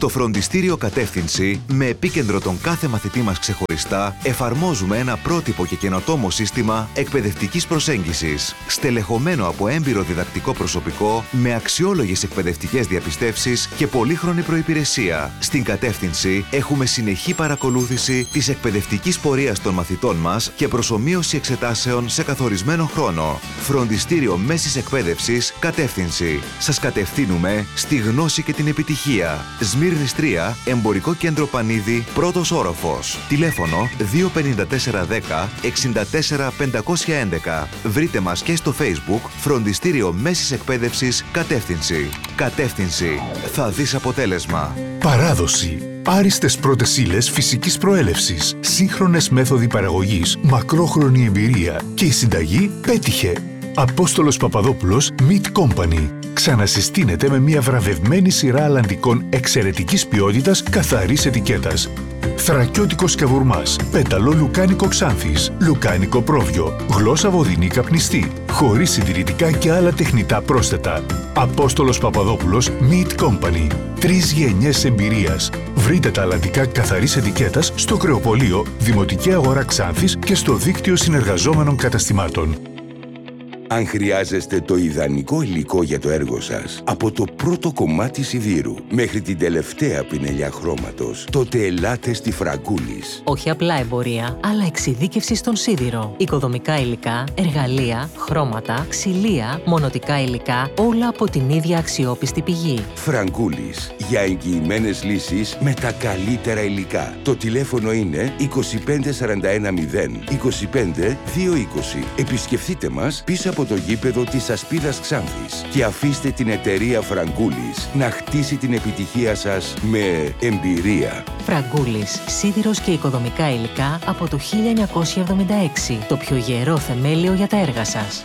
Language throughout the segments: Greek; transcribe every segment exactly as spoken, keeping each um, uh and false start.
Στο φροντιστήριο Κατεύθυνση, με επίκεντρο τον κάθε μαθητή μας ξεχωριστά, εφαρμόζουμε ένα πρότυπο και καινοτόμο σύστημα εκπαιδευτικής προσέγγισης, στελεχωμένο από έμπειρο διδακτικό προσωπικό, με αξιόλογες εκπαιδευτικές διαπιστεύσεις και πολύχρονη προϋπηρεσία. Στην Κατεύθυνση έχουμε συνεχή παρακολούθηση της εκπαιδευτικής πορείας των μαθητών μας και προσομοίωση εξετάσεων σε καθορισμένο χρόνο. Φροντιστήριο Μέσης Εκπαίδευσης Κατεύθυνση. Σας κατευθύνουμε στη γνώση και την επιτυχία. Σμύρνης τρία, Εμπορικό Κέντρο Πανίδη, πρώτος όροφος. Τηλέφωνο δύο πέντε τέσσερα δέκα εξήντα τέσσερα πεντακόσια έντεκα. Βρείτε μας και στο Facebook Φροντιστήριο Μέσης Εκπαίδευσης Κατεύθυνση. Κατεύθυνση. Θα δεις αποτέλεσμα. Παράδοση. Άριστες πρώτες ύλες φυσικής προέλευσης, σύγχρονες μέθοδοι παραγωγής, μακρόχρονη εμπειρία και η συνταγή πέτυχε. Απόστολος Παπαδόπουλος Meat Company. Ξανασυστήνεται με μια βραβευμένη σειρά αλαντικών εξαιρετικής ποιότητας, καθαρής ετικέτας. Θρακιώτικο σκαβουρμάς, πέταλο λουκάνικο ξάνθης, λουκάνικο πρόβιο, γλώσσα βοδινή καπνιστή, χωρίς συντηρητικά και άλλα τεχνητά πρόσθετα. Απόστολος Παπαδόπουλος Meat Company. Τρεις γενιές εμπειρίας. Βρείτε τα αλαντικά καθαρής ετικέτας στο Κρεοπολείο, Δημοτική Αγορά Ξάνθης και στο δίκτυο συνεργαζόμενων καταστημάτων. Αν χρειάζεστε το ιδανικό υλικό για το έργο σας, από το πρώτο κομμάτι σιδήρου μέχρι την τελευταία πινελιά χρώματος, τότε ελάτε στη Φραγκούλης. Όχι απλά εμπορία, αλλά εξειδίκευση στον σίδηρο. Οικοδομικά υλικά, εργαλεία, χρώματα, ξυλία, μονοτικά υλικά, όλα από την ίδια αξιόπιστη πηγή. Φραγκούλης. Για εγγυημένες λύσεις με τα καλύτερα υλικά. Το τηλέφωνο είναι είκοσι πέντε σαράντα ένα μηδέν είκοσι πέντε δύο είκοσι. Επισκεφτείτε μας πίσω από το γήπεδο της Ασπίδας Ξάνθης και αφήστε την εταιρεία Φραγκούλης να χτίσει την επιτυχία σας με εμπειρία. Φραγκούλης, σίδηρος και οικοδομικά υλικά από το χίλια εννιακόσια εβδομήντα έξι. Το πιο γερό θεμέλιο για τα έργα σας.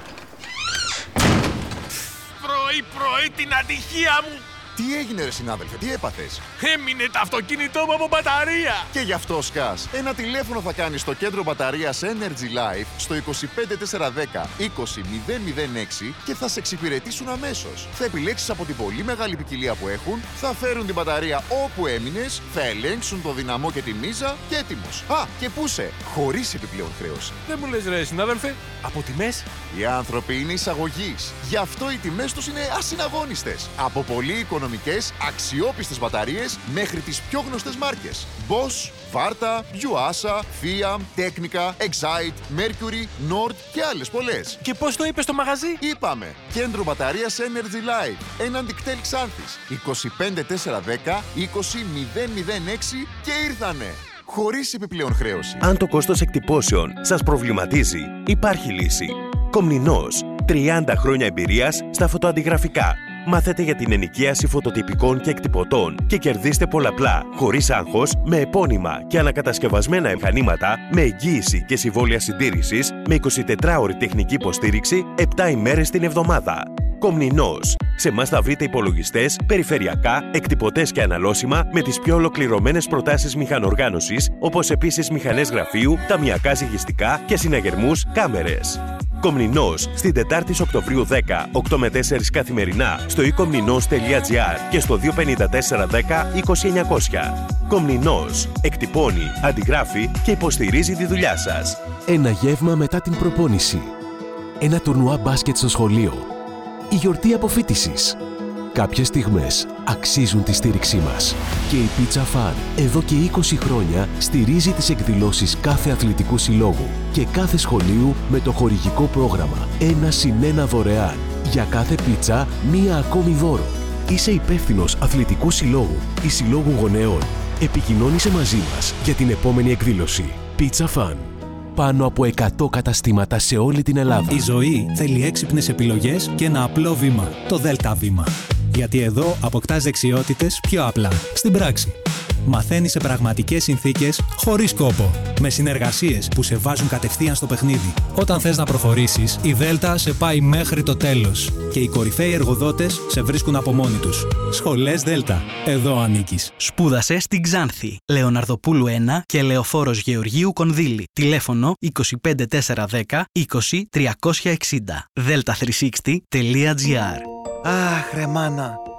Πρωί-πρωί την ατυχία μου! Τι έγινε ρε συνάδελφε, τι έπαθες? Έμεινε το αυτοκίνητό μου από μπαταρία! Και γι' αυτό σκάς. Ένα τηλέφωνο θα κάνεις στο κέντρο μπαταρίας Energy Life στο είκοσι πέντε τετρακόσια δέκα είκοσι μηδέν μηδέν έξι και θα σε εξυπηρετήσουν αμέσως. Θα επιλέξεις από την πολύ μεγάλη ποικιλία που έχουν, θα φέρουν την μπαταρία όπου έμεινες, θα ελέγξουν το δυναμό και τη μίζα και έτοιμος. Α, και πού σε, χωρίς επιπλέον χρέωση. Δεν μου λες ρε συνάδελφε, από τιμές? Οι άνθρωποι είναι εισαγωγής. Γι' αυτό οι τιμές τους είναι ασυναγώνιστες. Από πολύ οικονομικές, αξιόπιστες μπαταρίες μέχρι τις πιο γνωστές μάρκες. Bosch, Varta, Yuasa, Fiat, Technica, Excite, Mercury, Nord και άλλες πολλές. Και πώς το είπες στο μαγαζί? Είπαμε, κέντρο μπαταρίας Energy Life, έναντι κτέλ Ξάνθης, είκοσι πέντε τετρακόσια δέκα είκοσι μηδέν μηδέν έξι και ήρθανε. Χωρίς επιπλέον χρέωση. Αν το κόστος εκτυπώσεων σας προβληματίζει, υπάρχει λύση. Κομνηνός. τριάντα χρόνια εμπειρίας στα φωτοαντιγραφικά. Μάθετε για την ενοικίαση φωτοτυπικών και εκτυπωτών και κερδίστε πολλαπλά, χωρίς άγχος, με επώνυμα και ανακατασκευασμένα μηχανήματα, με εγγύηση και συμβόλαια συντήρησης, με εικοσιτετράωρη τεχνική υποστήριξη, επτά ημέρες την εβδομάδα. Κομνηνός. Σε εμάς θα βρείτε υπολογιστές, περιφερειακά, εκτυπωτές και αναλώσιμα με τις πιο ολοκληρωμένες προτάσεις μηχανοργάνωσης, όπως επίσης μηχανές γραφείου, ταμιακά ζυγιστικά και συναγερμούς κάμερες. Κομνηνός, στην Τετάρτη Οκτωβρίου δέκα, οκτώ με τέσσερα καθημερινά, στο e komninos τελεία gr και στο δύο πέντε τέσσερα δέκα είκοσι εννιακόσια. Κομνηνός, εκτυπώνει, αντιγράφει και υποστηρίζει τη δουλειά σας. Ένα γεύμα μετά την προπόνηση. Ένα τουρνουά μπάσκετ στο σχολείο. Η γιορτή αποφοίτησης. Κάποιες στιγμές αξίζουν τη στήριξή μας. Και η Pizza Fun εδώ και είκοσι χρόνια στηρίζει τις εκδηλώσεις κάθε αθλητικού συλλόγου και κάθε σχολείου με το χορηγικό πρόγραμμα ένα συν ένα δωρεάν. Για κάθε πίτσα μία ακόμη δώρο. Είσαι υπεύθυνος αθλητικού συλλόγου ή συλλόγου γονέων. Επικοινώνησε μαζί μας για την επόμενη εκδήλωση. Pizza Fun. Πάνω από εκατό καταστήματα σε όλη την Ελλάδα. Η ζωή θέλει έξυπνες επιλογές και ένα απλό βήμα. Το Δέλτα Βήμα. Γιατί εδώ αποκτάς δεξιότητες πιο απλά, στην πράξη. Μαθαίνεις σε πραγματικές συνθήκες, χωρίς κόπο. Με συνεργασίες που σε βάζουν κατευθείαν στο παιχνίδι. Όταν θες να προχωρήσεις, η Δέλτα σε πάει μέχρι το τέλος. Και οι κορυφαίοι εργοδότες σε βρίσκουν από μόνοι τους. Σχολές Δέλτα. Εδώ ανήκεις. Σπούδασε στην Ξάνθη. Λεωναρδοπούλου ένα και Λεωφόρος Γεωργίου Κονδύλη. Τηλέφωνο είκοσι πέντε τετρακόσια δέκα είκοσι τριακόσια εξήντα. δέλτα τριακόσια εξήντα τελεία τζι άρ. Αχ, ρε μάνα,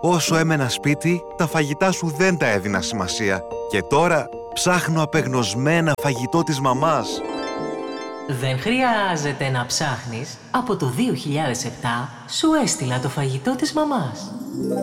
Όσο έμενα σπίτι, τα φαγητά σου δεν τα έδινα σημασία. Και τώρα ψάχνω απεγνωσμένα φαγητό της μαμάς. Δεν χρειάζεται να ψάχνεις. Από το δύο χιλιάδες επτά σου έστειλα το φαγητό της μαμάς.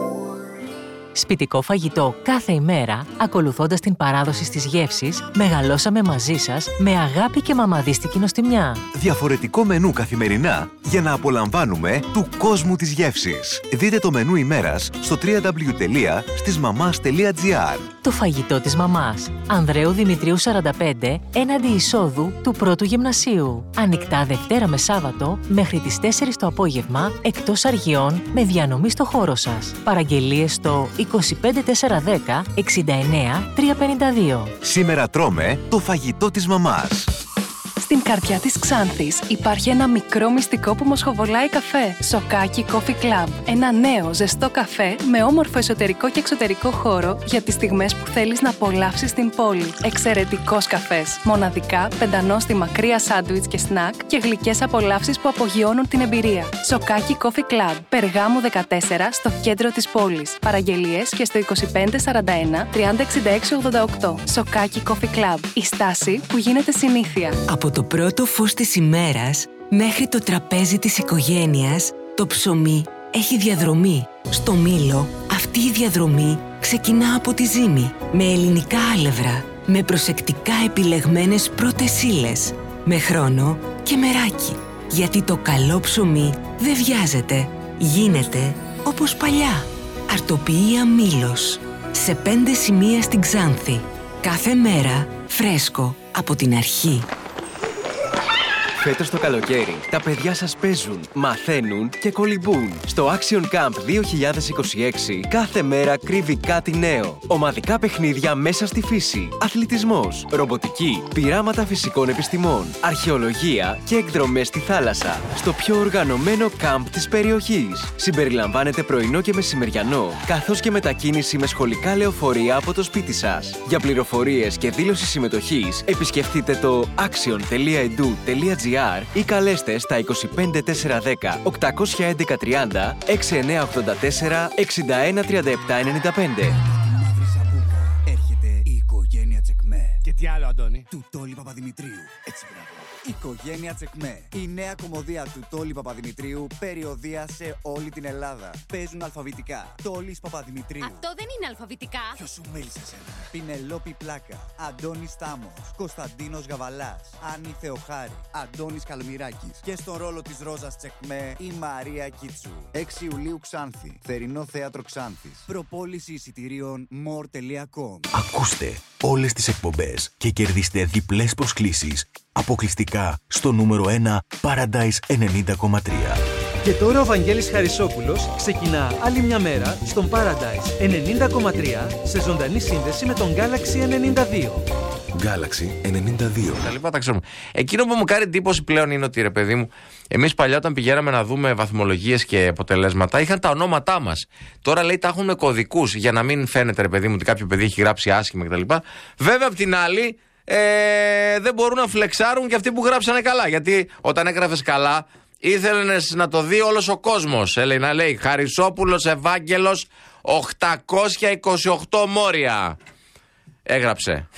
Σπιτικό φαγητό κάθε ημέρα, ακολουθώντας την παράδοση της γεύσης, μεγαλώσαμε μαζί σας με αγάπη και μαμαδίστικη νοστιμιά. Διαφορετικό μενού καθημερινά για να απολαμβάνουμε του κόσμου της γεύσης. Δείτε το μενού ημέρας στο double-u double-u double-u τελεία stismamas τελεία gr. Το φαγητό της μαμάς. Ανδρέου Δημητρίου σαράντα πέντε, έναντι εισόδου του πρώτου γυμνασίου. Ανοιχτά Δευτέρα με Σάββατο μέχρι τις τέσσερις το απόγευμα, εκτός αργιών, με διανομή στο χώρο σας. Παραγγελίες στο είκοσι πέντε τετρακόσια δέκα εξήντα εννέα τριακόσια πενήντα δύο. Σήμερα τρώμε το φαγητό της μαμάς. Στην καρδιά της Ξάνθης υπάρχει ένα μικρό μυστικό που μοσχοβολάει καφέ. Σοκάκι Coffee Club. Ένα νέο ζεστό καφέ με όμορφο εσωτερικό και εξωτερικό χώρο για τις στιγμές που θέλεις να απολαύσεις την πόλη. Εξαιρετικός καφές. Μοναδικά, πεντανόστιμα κρύα σάντουιτς και σνακ και γλυκές απολαύσεις που απογειώνουν την εμπειρία. Σοκάκι Coffee Club. Περγάμου δεκατέσσερα στο κέντρο της πόλης. Παραγγελίες και στο είκοσι πέντε σαράντα ένα τριάντα εξήντα έξι ογδόντα οκτώ. Σοκάκι Coffee Club. Η στάση που γίνεται συνήθεια. Από το πρώτο φως της ημέρας μέχρι το τραπέζι της οικογένειας, το ψωμί έχει διαδρομή. Στο Μήλο αυτή η διαδρομή ξεκινά από τη ζύμη, με ελληνικά άλευρα, με προσεκτικά επιλεγμένες πρώτες ύλες, με χρόνο και μεράκι. Γιατί το καλό ψωμί δεν βιάζεται, γίνεται όπως παλιά. Αρτοποιία Μήλος, σε πέντε σημεία στην Ξάνθη. Κάθε μέρα φρέσκο από την αρχή. Φέτος το καλοκαίρι, τα παιδιά σας παίζουν, μαθαίνουν και κολυμπούν. Στο Action Camp δύο χιλιάδες είκοσι έξι κάθε μέρα κρύβει κάτι νέο. Ομαδικά παιχνίδια μέσα στη φύση, αθλητισμός, ρομποτική, πειράματα φυσικών επιστημών, αρχαιολογία και εκδρομές στη θάλασσα. Στο πιο οργανωμένο camp της περιοχής. Συμπεριλαμβάνεται πρωινό και μεσημεριανό, καθώς και μετακίνηση με σχολικά λεωφορεία από το σπίτι σας. Για πληροφορίες και δήλωση συμμετοχής, επισκεφτείτε το action τελεία e d u τελεία g r ή καλέστε στα είκοσι πέντε τετρακόσια δέκα οκτακόσια έντεκα τριάντα εξήντα εννέα ογδόντα τέσσερα εξήντα ένα τριάντα επτά ενενήντα πέντε. Έρχεται η οικογένεια Τσεκμέ. Και τι άλλο, Αντώνη? Του Τόλι Παπαδημητρίου. Έτσι, μπράβο. Οικογένεια Τσεκμέ. Η νέα κομμωδία του Τόλι Παπαδημητρίου περιοδεία σε όλη την Ελλάδα. Παίζουν αλφαβητικά. Τόλις Παπαδημητρίου. Αυτό δεν είναι αλφαβητικά. Ποιος σου μίλησε εσένα? Πινελόπη Πλάκα. Αντώνης Τάμος. Κωνσταντίνος Γαβαλάς. Άννη Θεοχάρη. Αντώνης Καλμυράκης. Και στον ρόλο της Ρόζας Τσεκμέ η Μαρία Κίτσου. έξι Ιουλίου Ξάνθη. Θερινό Θέατρο Ξάνθης. Προπόληση εισιτηρίων more τελεία com. Ακούστε όλες τις εκπομπές και κερδίστε διπλές προσκλήσεις αποκλειστικά στο νούμερο ένα Paradise ενενήντα κόμμα τρία. Και τώρα ο Βαγγέλης Χαρισόπουλος ξεκινά άλλη μια μέρα στον Paradise ενενήντα κόμμα τρία σε ζωντανή σύνδεση με τον Galaxy ενενήντα δύο. Galaxy ενενήντα δύο. Τα λοιπά τα ξέρουμε. Εκείνο που μου κάνει εντύπωση πλέον είναι ότι, ρε παιδί μου, εμείς παλιά όταν πηγαίναμε να δούμε βαθμολογίες και αποτελέσματα είχαν τα ονόματά μας. Τώρα λέει τα έχουν με κωδικούς για να μην φαίνεται, ρε παιδί μου, ότι κάποιο παιδί έχει γράψει άσχημα κτλ. Βέβαια απ' την άλλη ε, δεν μπορούν να φλεξάρουν και αυτοί που γράψανε καλά. Γιατί όταν έγραφες καλά ήθελες να το δει όλος ο κόσμος. Έλεγε να λέει Χαρισόπουλος Ευάγγελος οκτακόσια είκοσι οκτώ Μόρια. Έγραψε.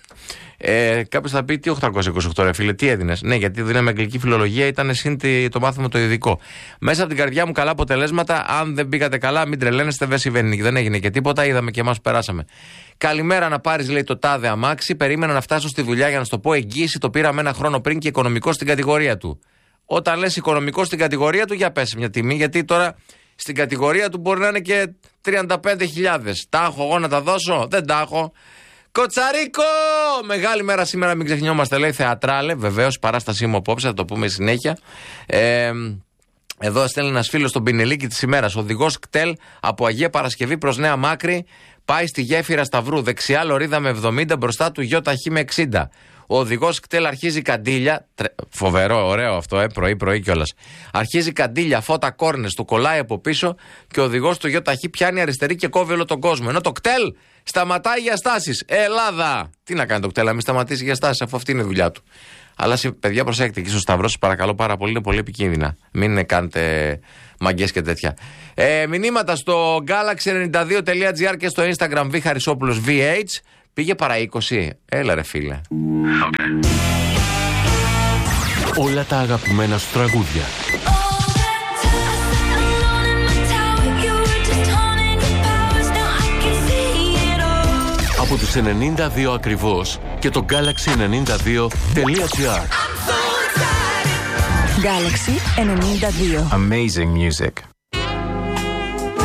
Ε, Κάποιος θα πει τι οκτακόσια είκοσι οκτώ ρε φίλε, τι έδινες? Ναι, γιατί δίναμε αγγλική φιλολογία, ήταν συν το μάθημα το ειδικό. Μέσα από την καρδιά μου καλά αποτελέσματα. Αν δεν πήγατε καλά, μην τρελαίνεστε, δεν συμβαίνει. Δεν έγινε και τίποτα, είδαμε και εμάς που περάσαμε. Καλημέρα, να πάρεις, λέει, το τάδε αμάξι. Περίμενα να φτάσω στη δουλειά για να σου το πω. Εγγύηση το πήραμε ένα χρόνο πριν και οικονομικό στην κατηγορία του. Όταν λες οικονομικό στην κατηγορία του, για πες μια τιμή, γιατί τώρα στην κατηγορία του μπορεί να είναι και τριάντα πέντε χιλιάδες. Τα έχω εγώ να τα δώσω? Δεν τα έχω. Κοτσαρίκο! Μεγάλη μέρα σήμερα, μην ξεχνιόμαστε, λέει, θεατράλε. Βεβαίως, παράστασή μου απόψε, θα το πούμε συνέχεια. Ε, εδώ στέλνει ένας φίλος στον Πινελίκη της ημέρας. Οδηγός κτέλ από Αγία Παρασκευή προς Νέα Μάκρη πάει στη γέφυρα Σταυρού. Δεξιά λωρίδα με εβδομήντα, μπροστά του γιο ταχύ με εξήντα. Ο οδηγός κτέλ αρχίζει καντήλια. Τρε... Φοβερό, ωραίο αυτό, ε, πρωί-πρωί κιόλας. Αρχίζει καντήλια, φώτα κόρνες, του κολλάει από πίσω και ο οδηγός του γιο ταχύ πιάνει αριστερή και κόβει όλο τον κόσμο. Ενώ το κτέλ σταματάει για στάσεις. Ελλάδα! Τι να κάνει το κτέλ, να μην σταματήσει για στάσεις, αφού αυτή είναι η δουλειά του. Αλλά παιδιά, προσέξτε, εκεί στο Σταυρό, σας παρακαλώ πάρα πολύ, είναι πολύ επικίνδυνα. Μην κάνετε μαγκές και τέτοια. Ε, μηνύματα στο galaxy ενενήντα δύο τελεία τζι άρ και στο Instagram Β Χαρισόπουλος βι έιτς. Πήγε παρά είκοσι. Έλα ρε φίλε. Okay. Όλα τα αγαπημένα σου τραγούδια. Από τους ενενήντα δύο ακριβώς και το galaxy ενενήντα δύο τελεία τζι άρ. Galaxy ενενήντα δύο. Amazing music.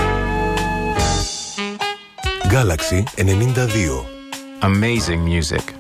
Galaxy ενενήντα δύο. Amazing music.